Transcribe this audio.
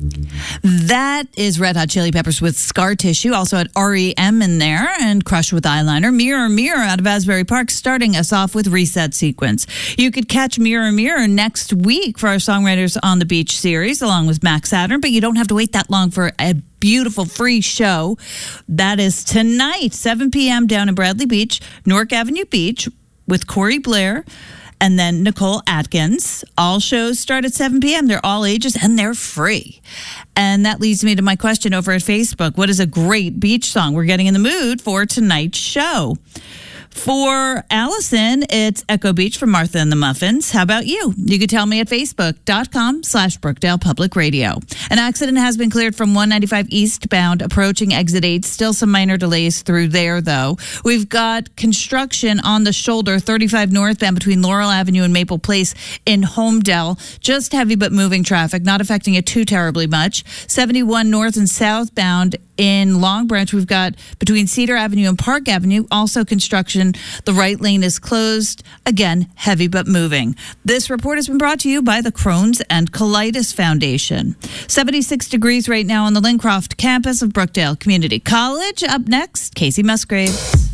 That is Red Hot Chili Peppers with Scar Tissue. Also had REM in there and Crush with Eyeliner. Mirror Mirror out of Asbury Park starting us off with Reset Sequence. You could catch Mirror Mirror next week for our Songwriters on the Beach series along with Max Saturn, but you don't have to wait that long for a beautiful free show. That is tonight, 7 p.m. down in Bradley Beach, Newark Avenue Beach with Corey Blair and then Nicole Atkins. All shows start at 7 p.m. They're all ages and they're free. And that leads me to my question over at Facebook. What is a great beach song? We're getting in the mood for tonight's show. For Allison, it's Echo Beach from Martha and the Muffins. How about you? You could tell me at facebook.com/Brookdale Public Radio. An accident has been cleared from 195 eastbound approaching exit 8. Still some minor delays through there, though. We've got construction on the shoulder, 35 northbound between Laurel Avenue and Maple Place in Homedale. Just heavy but moving traffic, not affecting it too terribly much. 71 north and southbound in Long Branch, we've got between Cedar Avenue and Park Avenue, also construction. The right lane is closed. Again, heavy but moving. This report has been brought to you by the Crohn's and Colitis Foundation. 76 degrees right now on the Lincroft campus of Brookdale Community College. Up next, Casey Musgrave.